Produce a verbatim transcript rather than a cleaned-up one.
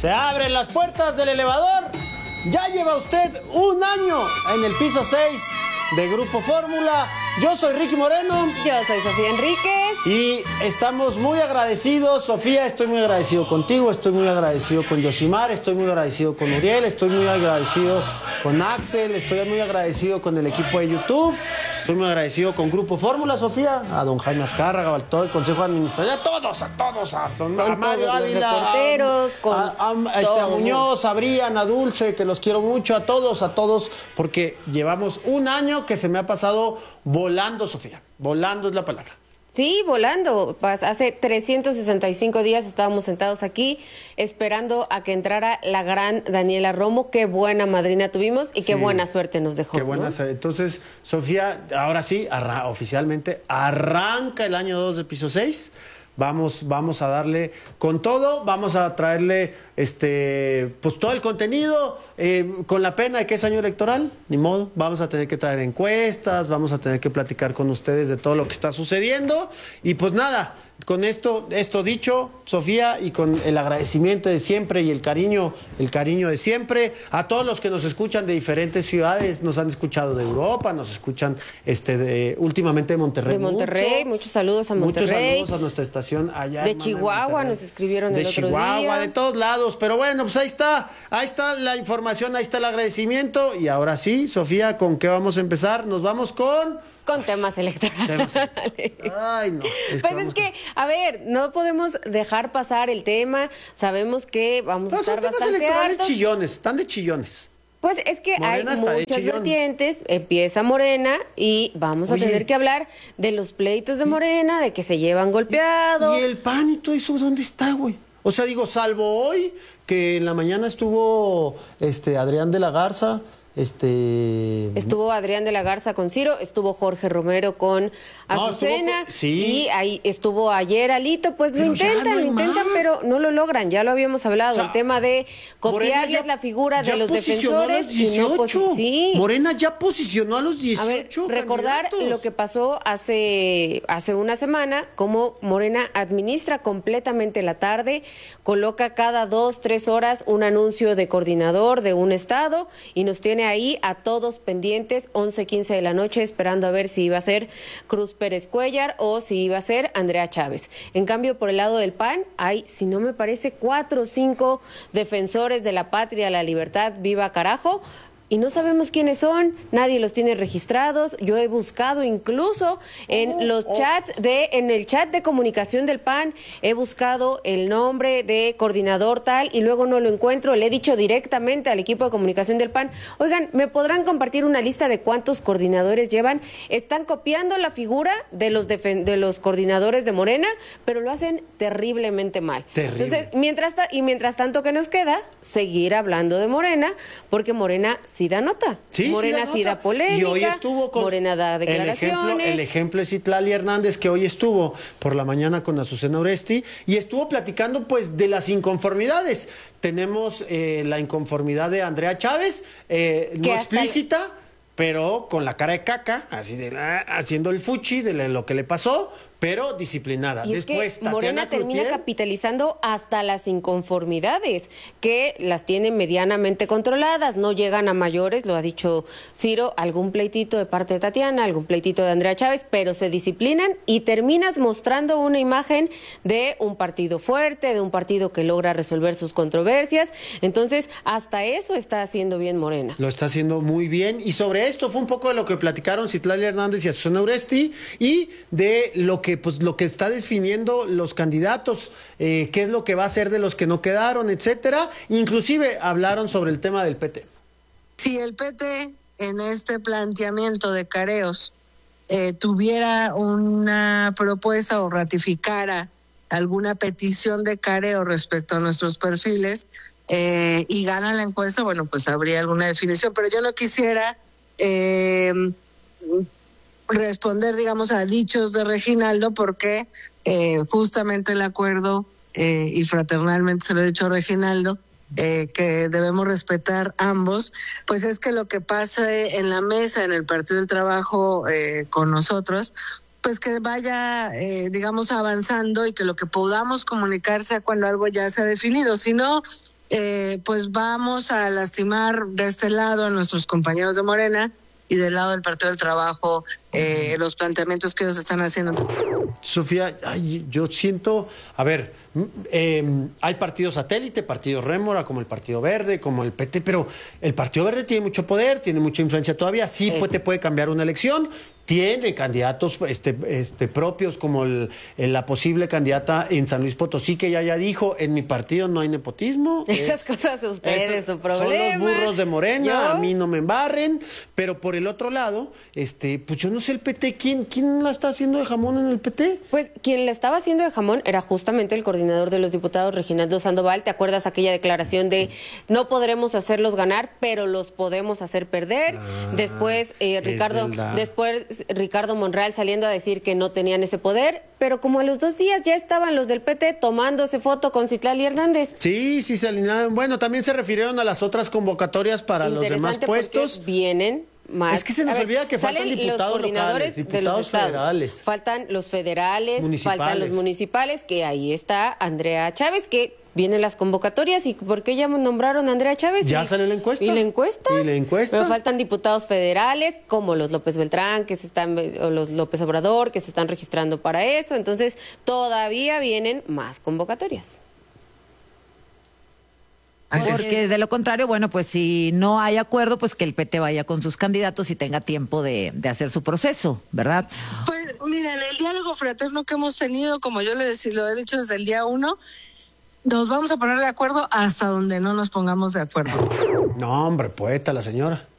Se abren las puertas del elevador. Ya lleva usted un año en el piso seis de Grupo Fórmula. Yo soy Ricky Moreno. Yo soy Sofía Enríquez. Y estamos muy agradecidos. Sofía, estoy muy agradecido contigo, estoy muy agradecido con Yosimar, estoy muy agradecido con Uriel, estoy muy agradecido con Axel, estoy muy agradecido con el equipo de YouTube, estoy muy agradecido con Grupo Fórmula, Sofía, a don Jaime Azcárraga, a todo el Consejo Administrativo, a todos, a todos, a, don, con a Mario todos Ávila, los reporteros, con a, a, a, este, a Muñoz, a Brian, a Dulce, que los quiero mucho, a todos, a todos, porque llevamos un año que se me ha pasado volando, Sofía, volando es la palabra. Sí, volando. Hace trescientos sesenta y cinco días estábamos sentados aquí esperando a que entrara la gran Daniela Romo. Qué buena madrina tuvimos y qué sí, buena suerte nos dejó. Qué buena. ¿No? Entonces, Sofía, ahora sí, arra- oficialmente arranca el año dos de piso seis. Vamos, vamos a darle con todo, vamos a traerle este, pues todo el contenido, eh, con la pena de que es año electoral, ni modo, vamos a tener que traer encuestas, vamos a tener que platicar con ustedes de todo lo que está sucediendo, y pues nada, con esto, esto dicho, Sofía, y con el agradecimiento de siempre y el cariño, el cariño de siempre, a todos los que nos escuchan de diferentes ciudades, nos han escuchado de Europa, nos escuchan este de, últimamente de Monterrey. De Monterrey, mucho, muchos saludos a Monterrey. Muchos saludos a nuestra estación allá. De Chihuahua nos escribieron el de otro Chihuahua, día. de todos lados, pero bueno, pues ahí está, ahí está la información, ahí está el agradecimiento, y ahora sí, Sofía, ¿con qué vamos a empezar? Nos vamos con... Con temas electorales. Temas electorales. Ay, no. Es pues que es que, a ver, no podemos dejar pasar el tema. Sabemos que vamos no, a estar son bastante electorales hartos. chillones, están de chillones. Pues es que Morena hay muchas vertientes, empieza Morena y vamos Oye, a tener que hablar de los pleitos de Morena, de que se llevan golpeados. ¿Y, y el P A N y todo eso dónde está, güey? O sea, digo, salvo hoy, que en la mañana estuvo este Adrián de la Garza... Este... Estuvo Adrián de la Garza con Ciro, estuvo Jorge Romero con Azucena, no, sí. Y ahí estuvo ayer Alito, pues pero lo intentan, no lo intentan, más. Pero no lo logran, ya lo habíamos hablado, o sea, el tema de copiarles ya, la figura de los defensores. A los dieciocho. Y no sí. Morena ya posicionó a los dieciocho. A ver, recordar candidatos. Lo que pasó hace, hace una semana, cómo Morena administra completamente la tarde, coloca cada dos, tres horas un anuncio de coordinador de un estado y nos tiene ahí a todos pendientes, once, quince de la noche, esperando a ver si iba a ser Cruz Pérez Cuellar o si iba a ser Andrea Chávez. En cambio, por el lado del P A N, hay, si no me parece, cuatro o cinco defensores de la patria, la libertad, viva carajo, y no sabemos quiénes son, nadie los tiene registrados. Yo he buscado incluso en oh, los oh. chats de, en el chat de comunicación del P A N, he buscado el nombre de coordinador tal y luego no lo encuentro. Le he dicho directamente al equipo de comunicación del P A N, oigan, ¿me podrán compartir una lista de cuántos coordinadores llevan? Están copiando la figura de los defen- de los coordinadores de Morena, pero lo hacen terriblemente mal. Terrible. Entonces, mientras ta- y mientras tanto que nos queda, seguir hablando de Morena, porque Morena sí da nota. Sí, Morena sí da, sí da polémica. Y hoy estuvo con Morena da declaraciones. El ejemplo, el ejemplo es Citlali Hernández, que hoy estuvo por la mañana con Azucena Oresti y estuvo platicando pues de las inconformidades. Tenemos eh, la inconformidad de Andrea Chávez, eh, no explícita, el... pero con la cara de caca, así de ah, haciendo el fuchi de lo que le pasó, pero disciplinada. Y Después, es que Morena termina Cloutier, capitalizando hasta las inconformidades, que las tiene medianamente controladas, no llegan a mayores, lo ha dicho Ciro, algún pleitito de parte de Tatiana, algún pleitito de Andrea Chávez, pero se disciplinan y terminas mostrando una imagen de un partido fuerte, de un partido que logra resolver sus controversias. Entonces, hasta eso está haciendo bien Morena. Lo está haciendo muy bien, y sobre esto fue un poco de lo que platicaron Citlali Hernández y Azucena Oresti, y de lo que pues lo que está definiendo los candidatos, eh, qué es lo que va a hacer de los que no quedaron, etcétera. Inclusive hablaron sobre el tema del P T. Si el P T en este planteamiento de careos eh, tuviera una propuesta o ratificara alguna petición de careo respecto a nuestros perfiles eh, y gana la encuesta, bueno, pues habría alguna definición, pero yo no quisiera eh, responder, digamos, a dichos de Reginaldo, porque eh, justamente el acuerdo, eh, y fraternalmente se lo he dicho a Reginaldo, eh, que debemos respetar ambos, pues es que lo que pasa en la mesa, en el Partido del Trabajo eh, con nosotros, pues que vaya, eh, digamos, avanzando y que lo que podamos comunicar sea cuando algo ya se ha definido. Si no, eh, pues vamos a lastimar de este lado a nuestros compañeros de Morena y del lado del Partido del Trabajo eh, los planteamientos que ellos están haciendo. Sofía, ay, yo siento, a ver, eh, hay partidos satélite, partidos rémora, como el Partido Verde, como el P T, pero el Partido Verde tiene mucho poder, tiene mucha influencia todavía, sí Eh. pues, te puede cambiar una elección, tiene candidatos este, este, propios, como el, el- la posible candidata en San Luis Potosí, que ya ya dijo, en mi partido no hay nepotismo. Esas es- cosas de ustedes, eso- su problema. Son los burros de Morena, Yo- a mí no me embarren, pero por el otro lado, este, pues yo no sé el P T, ¿quién, quién la está haciendo de jamón en el P T? Pues quien le estaba haciendo de jamón era justamente el coordinador de los diputados, Reginaldo Sandoval. ¿Te acuerdas aquella declaración de no podremos hacerlos ganar, pero los podemos hacer perder? Ah, después eh, es Ricardo, verdad. después Ricardo Monreal saliendo a decir que no tenían ese poder, pero como a los dos días ya estaban los del P T tomándose foto con Citlali Hernández. Sí, sí se alinearon. Bueno, también se refirieron a las otras convocatorias para los demás Interesante puestos. porque vienen más. Es que se nos A ver, olvida que faltan salen diputados los coordinadores locales, de los diputados estados. federales. Faltan los federales, Municipales. faltan los municipales, que ahí está Andrea Chávez, que vienen las convocatorias. ¿Y por qué ya nombraron a Andrea Chávez? Ya Y- salió la encuesta. ¿Y la encuesta? ¿Y la encuesta? Pero faltan diputados federales, como los López Beltrán, que se están, o los López Obrador, que se están registrando para eso. Entonces, todavía vienen más convocatorias. Así es. Porque de lo contrario, bueno, pues si no hay acuerdo, pues que el P T vaya con sus candidatos y tenga tiempo de, de hacer su proceso, ¿verdad? Pues miren, el diálogo fraterno que hemos tenido, como yo le dec- lo he dicho desde el día uno, nos vamos a poner de acuerdo hasta donde no nos pongamos de acuerdo. No, hombre, poeta la señora.